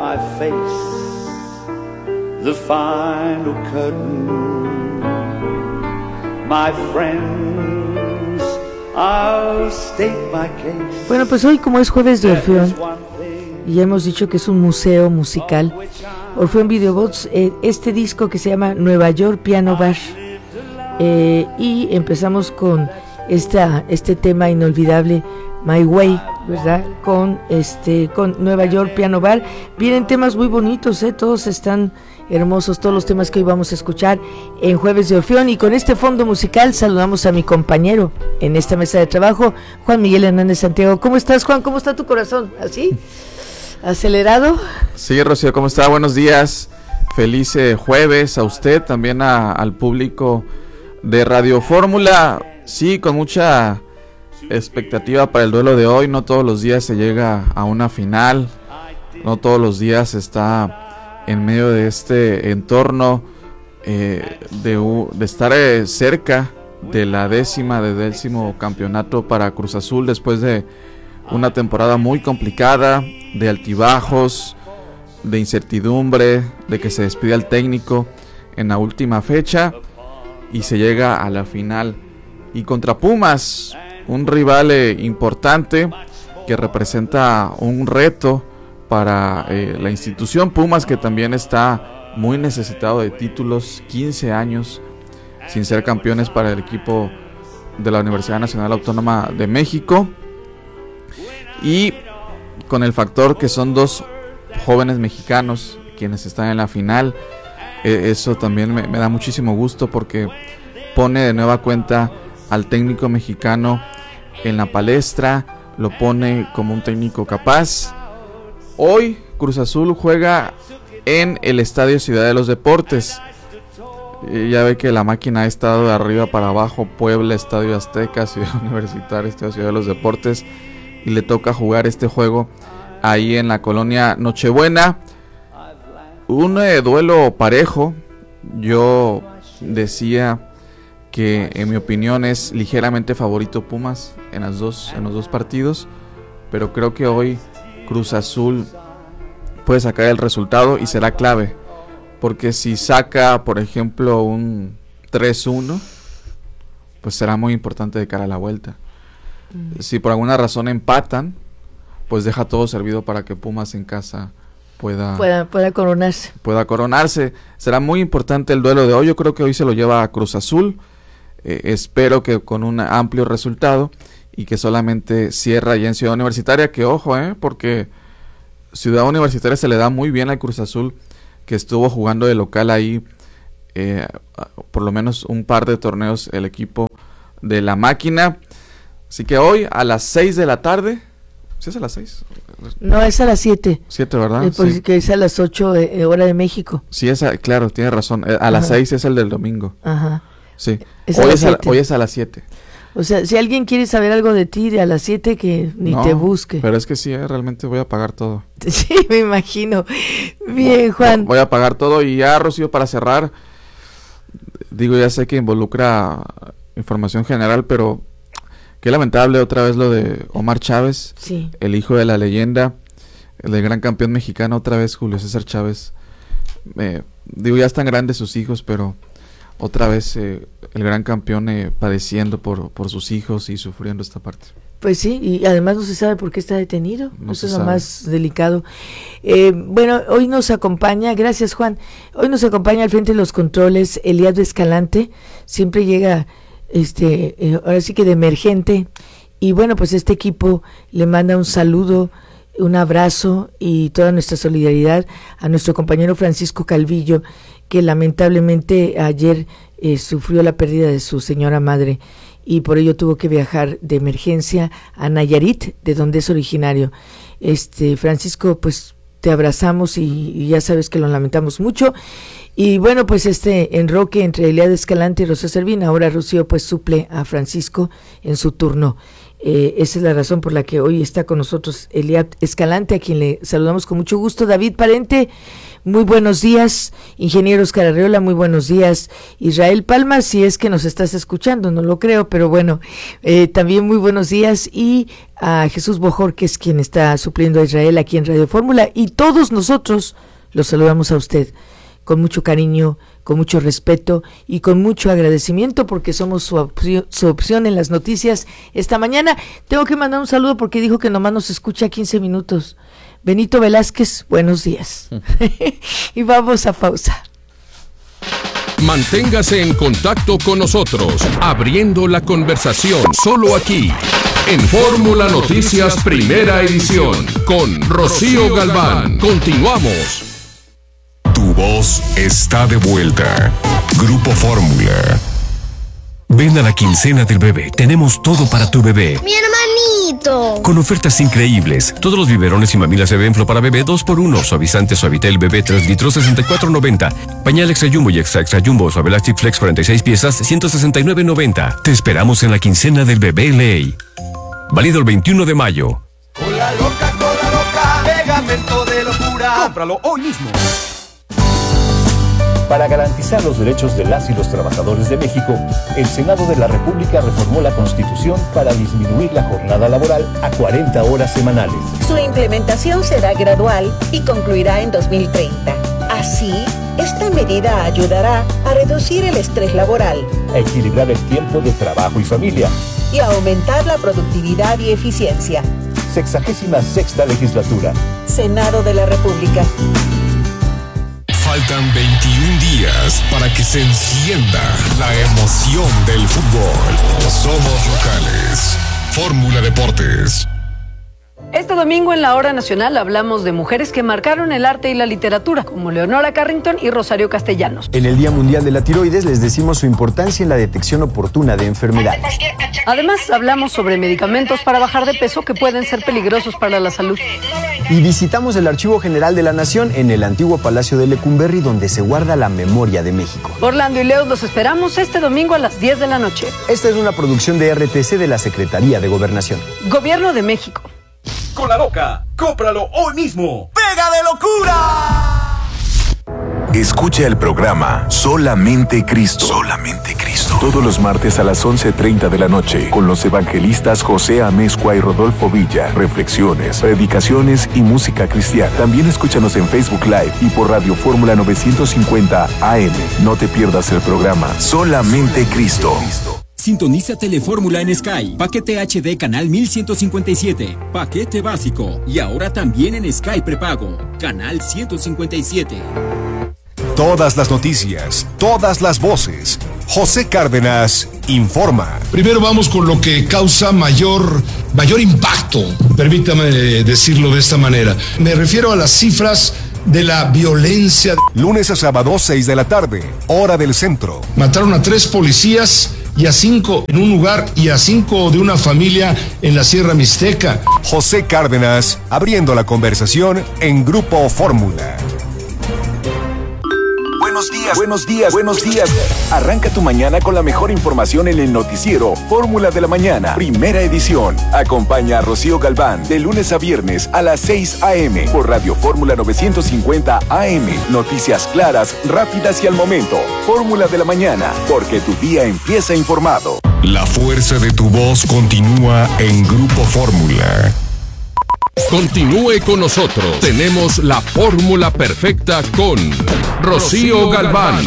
I face the final curtain. My friends, I'll state my case. Bueno, pues hoy, como es jueves de Orfeón y ya hemos dicho que es un museo musical, Orfeón Videobots, este disco que se llama Nueva York Piano Bar, y empezamos con este tema inolvidable, My Way, ¿verdad? Con Nueva York Piano Bar. Vienen temas muy bonitos, todos están hermosos, todos los temas que hoy vamos a escuchar en Jueves de Orfeón. Y con este fondo musical saludamos a mi compañero en esta mesa de trabajo, Juan Miguel Hernández Santiago. ¿Cómo estás, Juan? ¿Cómo está tu corazón? ¿Así? ¿Acelerado? Sí, Rocío, ¿cómo está? Buenos días. Feliz jueves a usted, también al público de Radio Fórmula. Sí, con mucha expectativa para el duelo de hoy. No todos los días se llega a una final, no todos los días se está en medio de este entorno de estar cerca de la décimo campeonato para Cruz Azul, después de una temporada muy complicada, de altibajos, de incertidumbre, de que se despide al técnico en la última fecha y se llega a la final. Y contra Pumas, un rival importante que representa un reto para la institución Pumas, que también está muy necesitado de títulos, 15 años sin ser campeones para el equipo de la Universidad Nacional Autónoma de México, y con el factor que son dos jóvenes mexicanos quienes están en la final. Eso también me da muchísimo gusto, porque pone de nueva cuenta al técnico mexicano en la palestra, lo pone como un técnico capaz. Hoy Cruz Azul juega en el Estadio Ciudad de los Deportes. Ya ve que la máquina ha estado de arriba para abajo: Puebla, Estadio Azteca, Ciudad Universitaria, Estadio Ciudad de los Deportes, y le toca jugar este juego ahí en la colonia Nochebuena. Un duelo parejo. Yo decía que en mi opinión es ligeramente favorito Pumas en los dos partidos, pero creo que hoy Cruz Azul puede sacar el resultado y será clave, porque si saca, por ejemplo, un 3-1, pues será muy importante de cara a la vuelta. Si por alguna razón empatan, pues deja todo servido para que Pumas en casa pueda coronarse. Será muy importante el duelo de hoy. Yo creo que hoy se lo lleva a Cruz Azul. Espero que con un amplio resultado, y que solamente cierra ya en Ciudad Universitaria, que ojo, porque Ciudad Universitaria se le da muy bien al Cruz Azul, que estuvo jugando de local ahí por lo menos un par de torneos el equipo de la máquina. Así que hoy a las 6 de la tarde. ¿Sí es a las 6? No, es a las 7. 7, ¿verdad? Porque sí, es a las 8 hora de México. Sí, claro, tiene razón. A las 6 es el del domingo. Ajá. Sí. Hoy es a las 7. O sea, si alguien quiere saber algo de ti de a las 7, que ni te busque. Pero es que sí, realmente voy a pagar todo. Sí, me imagino. Bien, Juan. Voy a pagar todo. Y ya, Rocío, para cerrar, digo, ya sé que involucra información general, pero qué lamentable otra vez lo de Omar Chávez, sí, el hijo de la leyenda, el gran campeón mexicano, otra vez Julio César Chávez. Digo, ya están grandes sus hijos, pero otra vez el gran campeón padeciendo por sus hijos y sufriendo esta parte. Pues sí, y además no se sabe por qué está detenido. Eso es lo más delicado. Bueno, hoy nos acompaña, gracias Juan, hoy nos acompaña al frente de los controles Eliab Escalante. Siempre llega ahora sí que de emergente, y bueno, pues este equipo le manda un saludo, un abrazo y toda nuestra solidaridad a nuestro compañero Francisco Calvillo, que lamentablemente ayer sufrió la pérdida de su señora madre, y por ello tuvo que viajar de emergencia a Nayarit, de donde es originario. Francisco, pues te abrazamos y ya sabes que lo lamentamos mucho. Y bueno, pues enroque entre Eliab Escalante y Rocío Servín. Ahora Rocío pues suple a Francisco en su turno. Esa es la razón por la que hoy está con nosotros Eliab Escalante, a quien le saludamos con mucho gusto. David Parente, Muy buenos días, ingeniero Oscar Arreola, muy buenos días, Israel Palma, si es que nos estás escuchando, no lo creo, pero bueno, también muy buenos días, y a Jesús Bojor, que es quien está supliendo a Israel aquí en Radio Fórmula, y todos nosotros los saludamos a usted con mucho cariño, con mucho respeto y con mucho agradecimiento, porque somos su opción en las noticias esta mañana. Tengo que mandar un saludo porque dijo que nomás nos escucha 15 minutos. Benito Velázquez, buenos días. Y vamos a pausa. Manténgase en contacto con nosotros, abriendo la conversación, solo aquí, en Fórmula Noticias Primera Edición, con Rocío Galván. Continuamos. Tu voz está de vuelta. Grupo Fórmula. Ven a la quincena del bebé. Tenemos todo para tu bebé. ¡Mi hermanito! Con ofertas increíbles. Todos los biberones y mamilas Evenflo para bebé 2x1. Suavizante Suavitel bebé 3 litros 64.90. Pañal Extra Jumbo y Extra Jumbo Suavelastic Flex 46 piezas 169.90. Te esperamos en la quincena del bebé Ley. Válido el 21 de mayo. Cola loca, pegamento de locura. Cómpralo hoy mismo. Para garantizar los derechos de las y los trabajadores de México, el Senado de la República reformó la Constitución para disminuir la jornada laboral a 40 horas semanales. Su implementación será gradual y concluirá en 2030. Así, esta medida ayudará a reducir el estrés laboral, a equilibrar el tiempo de trabajo y familia y a aumentar la productividad y eficiencia. 66ª legislatura. Senado de la República. Faltan 21 días para que se encienda la emoción del fútbol. Somos locales. Fórmula Deportes. Este domingo en la Hora Nacional hablamos de mujeres que marcaron el arte y la literatura, como Leonora Carrington y Rosario Castellanos. En el Día Mundial de la Tiroides les decimos su importancia en la detección oportuna de enfermedades. Además, hablamos sobre medicamentos para bajar de peso que pueden ser peligrosos para la salud. Y visitamos el Archivo General de la Nación en el antiguo Palacio de Lecumberri, donde se guarda la memoria de México. Orlando y Leo los esperamos este domingo a las 10 de la noche. Esta es una producción de RTC de la Secretaría de Gobernación. Gobierno de México. Cola loca, cómpralo hoy mismo. ¡Pega de locura! Escucha el programa Solamente Cristo. Solamente Cristo. Todos los martes a las 11:30 de la noche con los evangelistas José Amezcua y Rodolfo Villa. Reflexiones, predicaciones y música cristiana. También escúchanos en Facebook Live y por Radio Fórmula 950 AM. No te pierdas el programa Solamente Cristo. Sintoniza Telefórmula en Sky. Paquete HD canal 1157. Paquete básico. Y ahora también en Sky prepago. Canal 157. Todas las noticias, todas las voces. José Cárdenas informa. Primero vamos con lo que causa mayor impacto. Permítame decirlo de esta manera. Me refiero a las cifras de la violencia. Lunes a sábado, 6 de la tarde, hora del centro. Mataron a 3 policías y a 5 en un lugar y a 5 de una familia en la Sierra Mixteca. José Cárdenas, abriendo la conversación en Grupo Fórmula. Buenos días. Arranca tu mañana con la mejor información en el noticiero Fórmula de la Mañana, primera edición. Acompaña a Rocío Galván de lunes a viernes a las 6 a.m. por Radio Fórmula 950 AM. Noticias claras, rápidas y al momento. Fórmula de la Mañana, porque tu día empieza informado. La fuerza de tu voz continúa en Grupo Fórmula. Continúe con nosotros. Tenemos la fórmula perfecta con Rocío Galván.